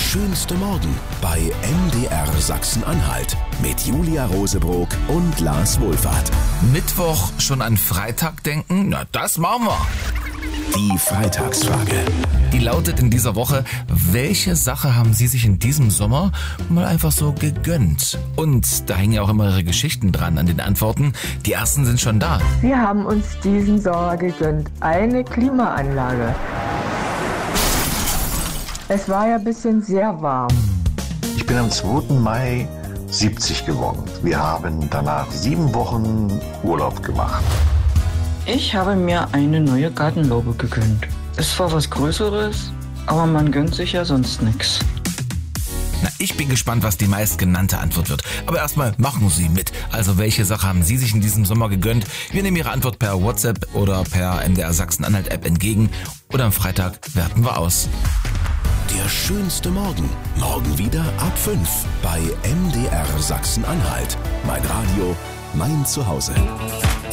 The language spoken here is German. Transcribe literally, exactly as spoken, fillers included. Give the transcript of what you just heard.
schönste Morgen bei M D R Sachsen-Anhalt mit Julia Rosebrock und Lars Wohlfahrt. Mittwoch schon an Freitag denken? Na, das machen wir. Die Freitagsfrage. Die lautet in dieser Woche: Welche Sache haben Sie sich in diesem Sommer mal einfach so gegönnt? Und da hängen ja auch immer Ihre Geschichten dran an den Antworten. Die ersten sind schon da. Wir haben uns diesen Sommer gegönnt eine Klimaanlage. Es war ja ein bisschen sehr warm. Ich bin am zweiten Mai siebzig geworden. Wir haben danach sieben Wochen Urlaub gemacht. Ich habe mir eine neue Gartenlaube gegönnt. Ist zwar was Größeres, aber man gönnt sich ja sonst nichts. Na, ich bin gespannt, was die meistgenannte Antwort wird. Aber erstmal machen Sie mit. Also welche Sache haben Sie sich in diesem Sommer gegönnt? Wir nehmen Ihre Antwort per WhatsApp oder per M D R Sachsen-Anhalt App entgegen. Oder am Freitag werten wir aus. Der schönste Morgen. Morgen wieder ab fünf bei M D R Sachsen-Anhalt. Mein Radio, mein Zuhause.